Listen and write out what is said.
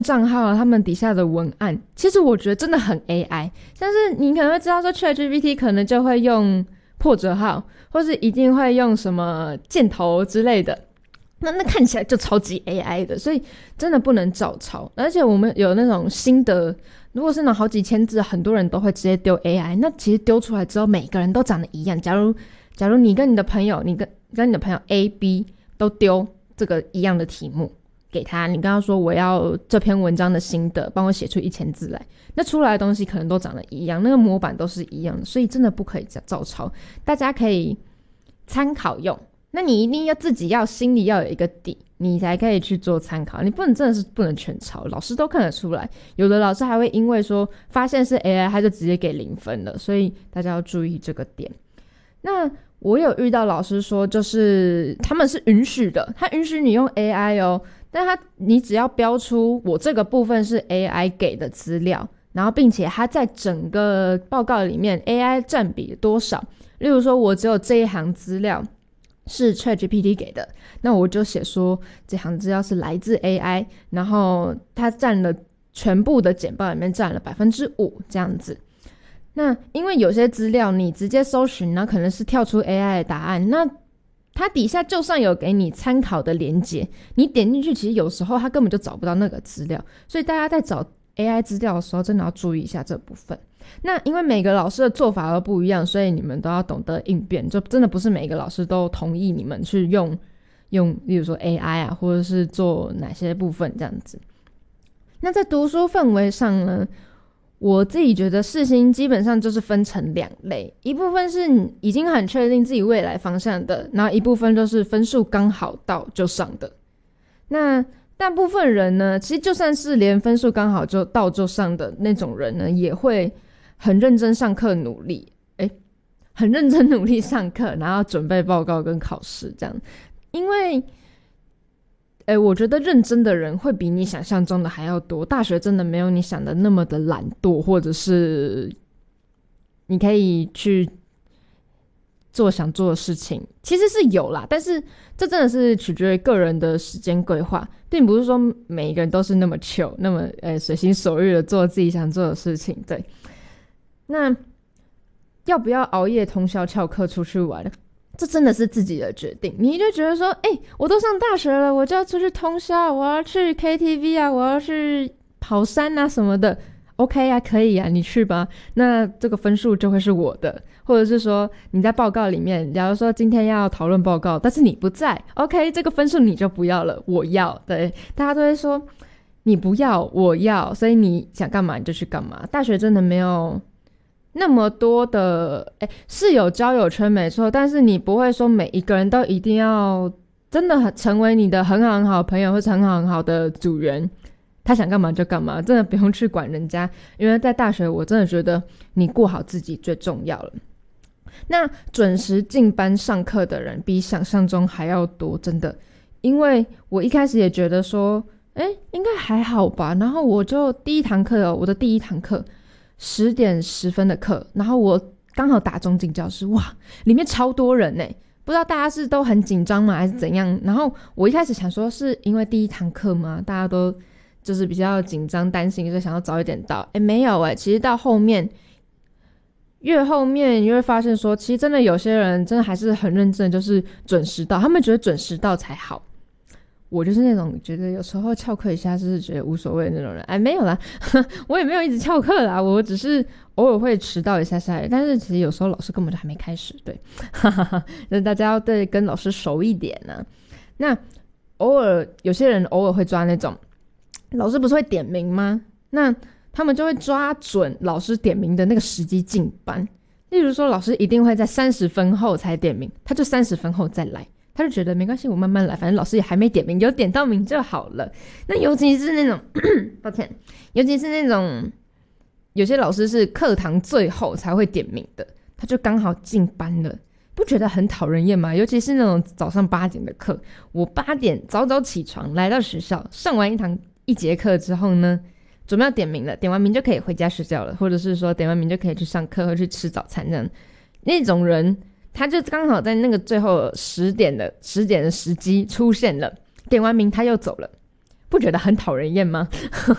账号他们底下的文案，其实我觉得真的很 AI， 像是你可能会知道说 ChatGPT 可能就会用破折号，或是一定会用什么箭头之类的，那看起来就超级 AI 的，所以真的不能照抄。而且我们有那种心得，如果是那好几千字，很多人都会直接丢 AI， 那其实丢出来之后每个人都长得一样。假如你跟你的朋友，你跟你的朋友 A、B 都丢这个一样的题目给他，你跟他说我要这篇文章的心得，帮我写出1000字来，那出来的东西可能都长得一样，那个模板都是一样的，所以真的不可以照抄，大家可以参考用。那你一定要自己心里要有一个底，你才可以去做参考，你不能真的是不能全抄，老师都看得出来，有的老师还会因为说发现是 AI 他就直接给0分了，所以大家要注意这个点。那我有遇到老师说，就是他们是允许的，他允许你用 AI 哦，但你只要标出我这个部分是 AI 给的资料，然后并且它在整个报告里面 AI 占比多少，例如说我只有这一行资料是 ChatGPT 给的，那我就写说这行资料是来自 AI， 然后它占了全部的简报里面占了 5% 这样子。那因为有些资料你直接搜寻，那可能是跳出 AI 的答案，那它底下就算有给你参考的连结，你点进去其实有时候它根本就找不到那个资料，所以大家在找 AI 资料的时候真的要注意一下这部分。那因为每个老师的做法都不一样，所以你们都要懂得应变，就真的不是每个老师都同意你们去用例如说 AI 啊，或者是做哪些部分这样子。那在读书氛围上呢，我自己觉得世新基本上就是分成2类，一部分是已经很确定自己未来方向的，然后一部分就是分数刚好到就上的。那大部分人呢，其实就算是连分数刚好就到就上的那种人呢，也会很认真上课努力，很认真努力上课，然后准备报告跟考试这样。因为我觉得认真的人会比你想象中的还要多，大学真的没有你想的那么的懒惰，或者是你可以去做想做的事情，其实是有啦，但是这真的是取决于个人的时间规划，并不是说每一个人都是那么 chill 那么随心所欲的做自己想做的事情。对，那要不要熬夜通宵翘课出去玩，这真的是自己的决定。你就觉得说我都上大学了，我就要出去通宵，我要去 KTV 啊，我要去跑山啊什么的， OK 啊，可以啊，你去吧，那这个分数就会是我的。或者是说你在报告里面，假如说今天要讨论报告，但是你不在， OK， 这个分数你就不要了，我要。对，大家都会说你不要我要，所以你想干嘛你就去干嘛。大学真的没有那么多的是有交友圈没错，但是你不会说每一个人都一定要真的成为你的很好很好的朋友，或者很好很好的组员，他想干嘛就干嘛，真的不用去管人家。因为在大学我真的觉得你过好自己最重要了。那准时进班上课的人比想象中还要多，真的。因为我一开始也觉得说应该还好吧，然后我就我的第一堂课10点10分的课，然后我刚好打中进教室，哇，里面超多人不知道大家是都很紧张吗还是怎样。然后我一开始想说是因为第一堂课嘛，大家都就是比较紧张担心，所以想要早一点到。没有其实到后面越后面你会发现说，其实真的有些人真的还是很认真的，就是准时到，他们觉得准时到才好。我就是那种觉得有时候翘课一下就是觉得无所谓的那种人。没有啦我也没有一直翘课啦，我只是偶尔会迟到一下下，但是其实有时候老师根本就还没开始。对那大家要对跟老师熟一点呢。那有些人偶尔会抓那种老师不是会点名吗，那他们就会抓准老师点名的那个时机进班。例如说老师一定会在30分后才点名，他就30分后再来，他就觉得没关系，我慢慢来，反正老师也还没点名，有点到名就好了。那尤其是那种抱歉，尤其是那种有些老师是课堂最后才会点名的，他就刚好进班了，不觉得很讨人厌吗？尤其是那种早上8点的课，我8点早早起床来到学校，上完一节课之后呢，准备要点名了，点完名就可以回家睡觉了，或者是说点完名就可以去上课或去吃早餐这样。那种人他就刚好在那个最后10点的时机出现了，点完名他又走了， 不觉得很讨人厌吗？